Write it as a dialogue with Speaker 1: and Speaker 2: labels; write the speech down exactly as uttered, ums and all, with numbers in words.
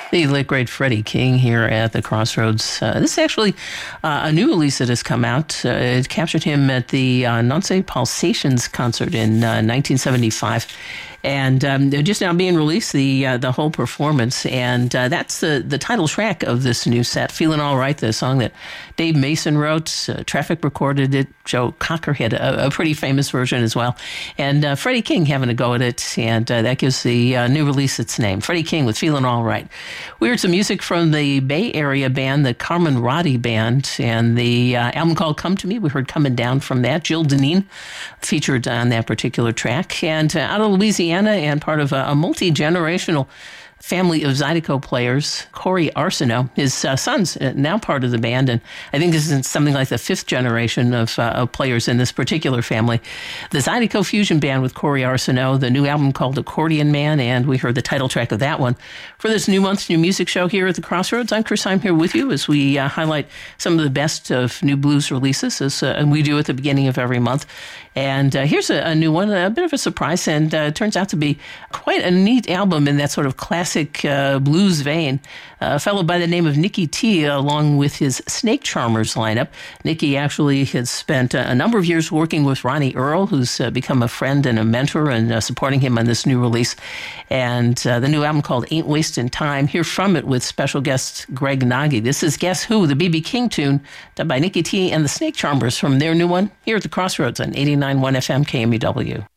Speaker 1: The late great Freddie King here at the Crossroads. Uh, this is actually uh, a new release that has come out. Uh, it captured him at the uh, Nancy Pulsations concert in uh, nineteen seventy-five. And um, they're just now being released, the uh, the whole performance. And uh, that's the, the title track of this new set, Feeling All Right, the song that Dave Mason wrote. Uh, Traffic recorded it. Joe Cocker had a, a pretty famous version as well. And uh, Freddie King having a go at it. And uh, that gives the uh, new release its name, Freddie King with Feeling All Right. We heard some music from the Bay Area band, the Carmen Roddy Band, and the uh, album called Come to Me. We heard Coming Down from that. Jill Deneen featured on that particular track. And uh, out of Louisiana, and part of a, a multi-generational family of Zydeco players, Corey Arsenault. His uh, son's now part of the band, and I think this is something like the fifth generation of, uh, of players in this particular family. The Zydeco Fusion Band with Corey Arsenault, the new album called Accordion Man, and we heard the title track of that one. For this new month's new music show here at the Crossroads, I'm Chris. I'm here with you as we uh, highlight some of the best of new blues releases, as uh, we do at the beginning of every month. And uh, here's a, a new one, a bit of a surprise, and uh, turns out to be quite a neat album in that sort of classic uh, blues vein. A fellow by the name of Nicky T, along with his Snake Charmers lineup. Nicky actually has spent a number of years working with Ronnie Earl, who's uh, become a friend and a mentor, and uh, supporting him on this new release. And uh, the new album called Ain't Wastin' Time. Hear from it with special guest Greg Nagy. This is Guess Who, the B B King tune, done by Nicky T and the Snake Charmers from their new one here at the Crossroads on eighty-nine point one F M K M E W.